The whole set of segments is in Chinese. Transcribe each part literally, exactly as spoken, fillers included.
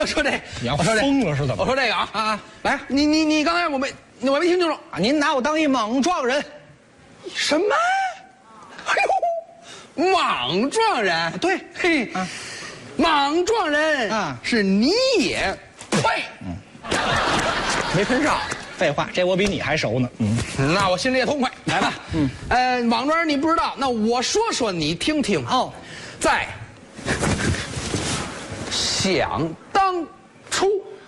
我说这， 你要我说这疯了是怎么？ 我说这个啊啊啊！ 来，你你你刚才我没我没听清楚啊！您拿我当一莽撞人？ 什么？哎呦，莽撞人？ 对， 嘿， 啊莽撞人啊是你也配。嗯，没跟上。 废话，这我比你还熟呢。嗯， 那我心里也痛快。来吧，嗯，呃，莽撞人你不知道，那我说说你听听。 哦， 在想当初，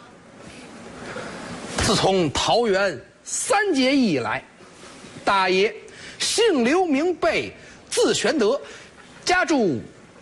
自从桃园三结义以来，大爷姓刘名备，字玄德，家住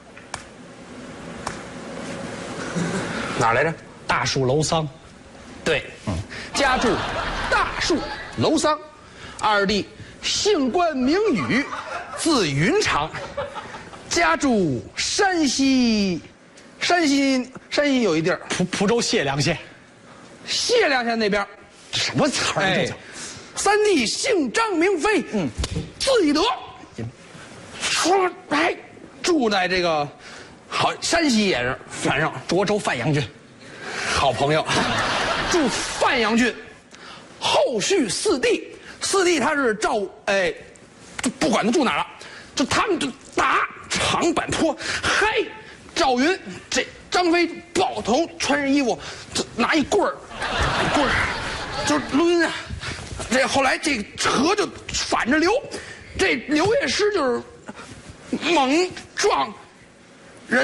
哪儿来着？ 大树楼桑。 对，嗯，家住大树楼桑，二弟姓关名羽，字云长，家住山西，山西山西有一地儿， 蒲蒲州解良县。 解良县那边， 什么词儿这叫？ 三弟姓张名飞，嗯，字翼德，说哎，住在这个好山西也是，反正涿州范阳郡， 好朋友，住范阳郡。后续四弟，四弟他是赵哎，不管他住哪儿了，就他们就打长坂坡，嗨，赵云这张飞抱头穿上衣服，就拿一棍儿，棍儿就是抡啊。这后来这河就反着流，这刘乐师就是猛撞人。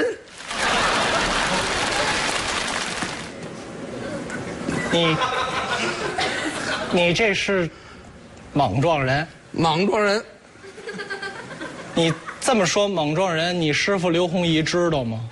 你你这是莽撞人？ 莽撞人， 你这么说莽撞人，你师傅刘弘毅知道吗？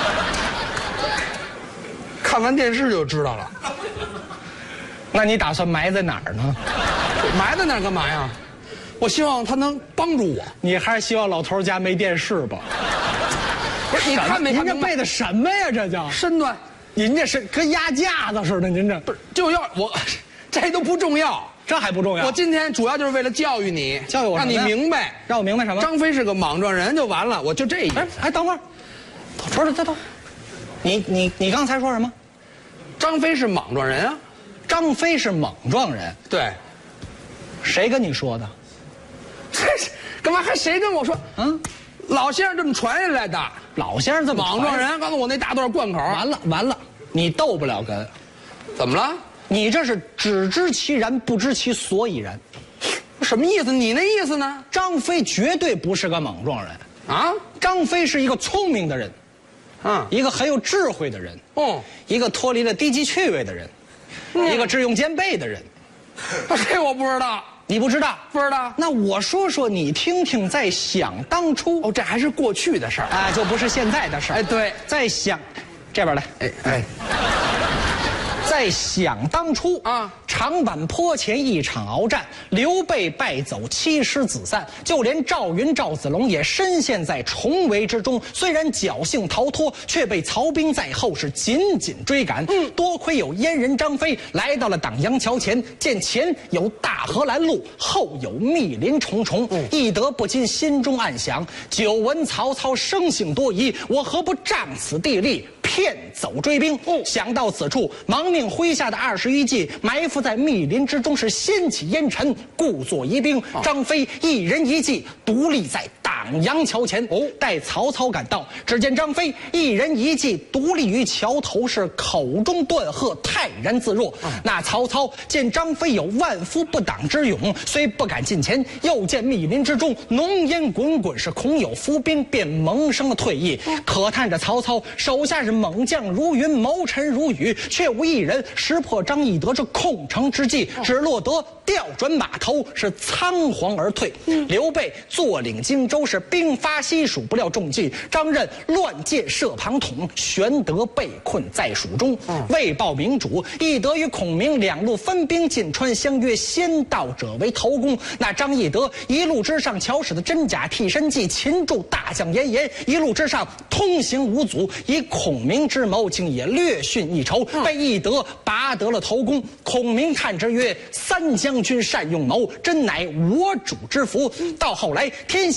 看完电视就知道了。 那你打算埋在哪儿呢？ 埋在那儿干嘛呀？我希望他能帮助我。 你还是希望老头家没电视吧？ 不是，你看没看明白？ 您这背的什么呀？这叫身段， 您这是跟压架子似的，您这不是就要我，这都不重要， 这还不重要。 我今天主要就是为了教育你， 教育我， 让你明白， 让我明白什么？ 张飞是个莽撞人就完了，我就这一。 哎哎，等会儿，不是，等等，你你你刚才说什么？ 张飞是莽撞人啊？ 张飞是莽撞人？ 对， 谁跟你说的？ 这是干嘛还谁跟我说？嗯，老先生这么传下来的。 老先生这么莽撞人，告诉我那大段贯口。 完了完了，你斗不了哏。 怎么了？ 你这是只知其然，不知其所以然。 什么意思？你那意思呢？ 张飞绝对不是个莽撞人啊！ 张飞是一个聪明的人， 啊， 一个很有智慧的人， 哦， 一个脱离了低级趣味的人，嗯、一个智勇兼备的人。 这我不知道。 你不知道？ 不知道。 那我说说你听听，在想当初。 哦，这还是过去的事儿啊，就不是现在的事儿。 哎，对， 在想，这边来， 哎哎。 在想当初啊，长坂坡前一场鏖战，刘备败走，七师子散，就连赵云、赵子龙也深陷在重围之中。虽然侥幸逃脱，却被曹兵在后是紧紧追赶。嗯，多亏有燕人张飞来到了党阳桥前，见前有大河拦路，后有密林重重，嗯、翼德不禁心中暗想：久闻曹操生性多疑，我何不仗此地利，骗走追兵？哦，想到此处，忙命麾下的二十余骑埋伏在密林之中，是掀起烟尘，故作疑兵。哦、张飞一人一骑独立在党阳桥前。哦，待曹操赶到，只见张飞一人一骑独立于桥头，是口中断喝，泰然自若。嗯、那曹操见张飞有万夫不挡之勇，虽不敢近前，又见密林之中浓烟滚滚，是恐有伏兵，便萌生了退意。嗯、可叹着曹操手下是猛将如云，谋臣如雨，却无一人识破张翼德这控城之计，只落得调转马头，是仓皇而退。嗯、刘备坐领荆州，是兵发西蜀，不料中计，张任乱箭射庞统，玄德被困在蜀中。嗯、为报明主，翼德与孔明两路分兵进川，相约先到者为头功。那张翼德一路之上巧使的真假替身计，擒住大将严颜，一路之上通行无阻，以孔明之谋竟也略逊一筹，被翼德拔得了头功。孔明叹之曰：三将军善用谋，真乃我主之福。到后来天下三分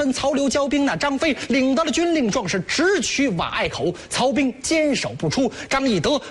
分曹刘交兵，那张飞领到了军令状，是直取瓦隘口。曹兵坚守不出，张翼德